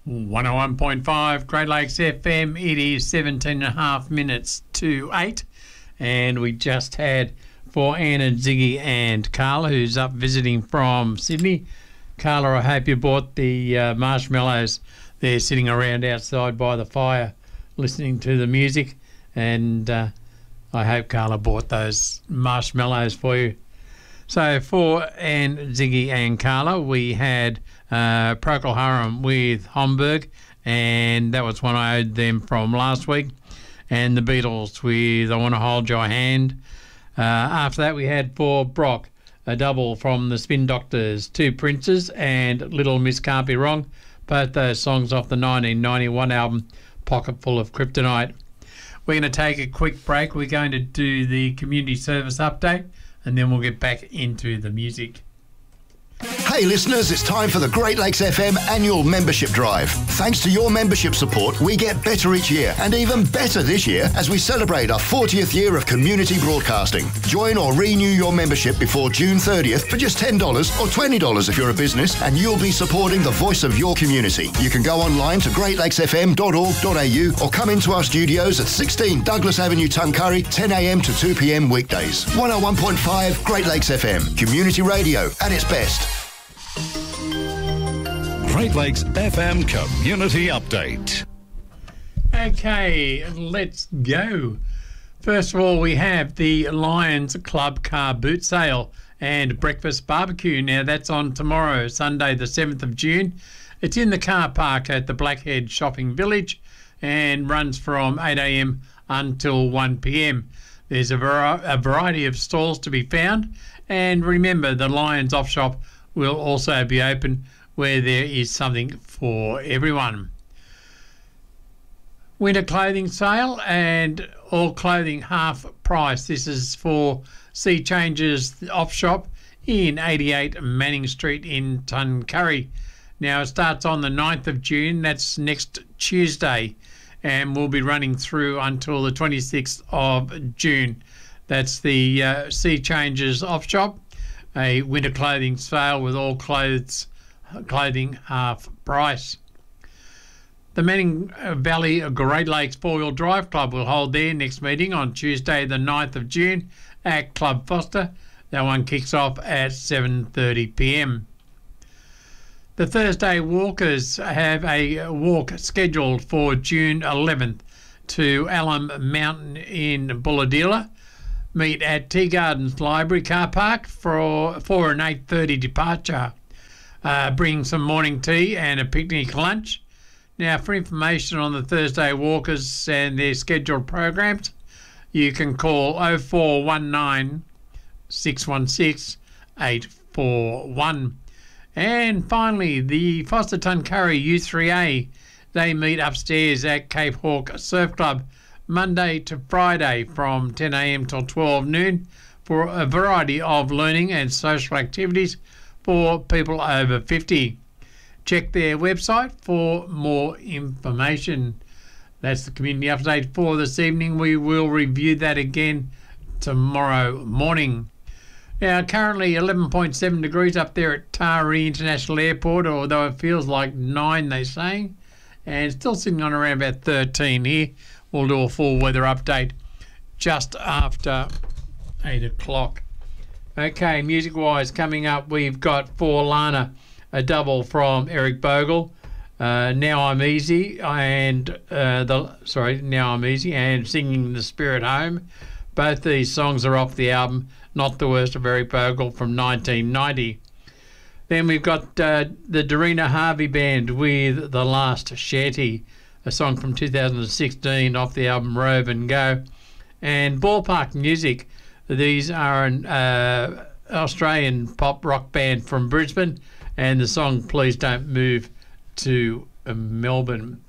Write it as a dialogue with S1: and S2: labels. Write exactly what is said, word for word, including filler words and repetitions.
S1: one oh one point five Great Lakes F M. It is seventeen and a half minutes to eight, and we just had for Anna, Ziggy and Carla, who's up visiting from Sydney. Carla, I hope you bought the uh, marshmallows. They're sitting around outside by the fire listening to the music, and uh, I hope Carla bought those marshmallows for you. So for Anne, Ziggy and Carla, we had uh, Procol Harum with Homburg, and that was one I owed them from last week, and the Beatles with I Want to Hold Your Hand. Uh, after that we had for Brock a double from the Spin Doctors, Two Princes and Little Miss Can't Be Wrong, both those songs off the nineteen ninety-one album Pocket Full of Kryptonite. We're going to take a quick break. We're going to do the community service update, and then we'll get back into the music.
S2: Hey listeners, it's time for the Great Lakes F M annual membership drive. Thanks to your membership support, we get better each year, and even better this year as we celebrate our fortieth year of community broadcasting. Join or renew your membership before June thirtieth for just ten dollars or twenty dollars if you're a business, and you'll be supporting the voice of your community. You can go online to great lakes f m dot org dot a u or come into our studios at sixteen Douglas Avenue, Tuncurry, ten a m to two p m weekdays. one oh one point five Great Lakes F M, community radio at its best.
S3: Great Lakes F M Community Update.
S1: Okay, let's go. First of all, we have the Lions Club car boot sale and breakfast barbecue. Now, that's on tomorrow, Sunday the seventh of June. It's in the car park at the Blackhead Shopping Village and runs from eight a m until one p m. There's a, var- a variety of stalls to be found, and remember, the Lions Off Shop will also be open, where there is something for everyone. Winter clothing sale and all clothing half price. This is for Sea Changes Off Shop in eighty-eight Manning Street in Tuncurry. Now, it starts on the ninth of June. That's next Tuesday, and will be running through until the twenty-sixth of June. That's the uh, Sea Changes Off Shop, a winter clothing sale with all clothes clothing half price. The Manning Valley Great Lakes Four-Wheel Drive Club will hold their next meeting on Tuesday the ninth of June at Club Foster. That one kicks off at seven thirty p m. The Thursday Walkers have a walk scheduled for June eleventh to Alum Mountain in Bulladilla. Meet at Tea Gardens Library car park for, for an eight thirty departure. Uh, bring some morning tea and a picnic lunch. Now, for information on the Thursday Walkers and their scheduled programs, you can call oh four one nine, six one six, eight four one. And finally, the Foster Tuncurry U three A, they meet upstairs at Cape Hawk Surf Club Monday to Friday from ten a m till twelve noon for a variety of learning and social activities for people over fifty. Check their website for more information. That's the community update for this evening. We will review that again tomorrow morning. Now, currently eleven point seven degrees up there at Taree International Airport, although it feels like nine, they're saying, and still sitting on around about thirteen here. We'll do a full weather update just after eight o'clock. Okay, music-wise, coming up, we've got for Lana, a double from Eric Bogle, uh, Now I'm Easy, and uh, the sorry, Now I'm Easy, and Singing the Spirit Home. Both these songs are off the album Not the Worst of Eric Bogle from nineteen ninety. Then we've got uh, the Dorina Harvey Band with The Last Shanty, a song from two thousand sixteen off the album Rove and Go. And Ballpark Music, these are an uh, Australian pop rock band from Brisbane, and the song Please Don't Move to Melbourne.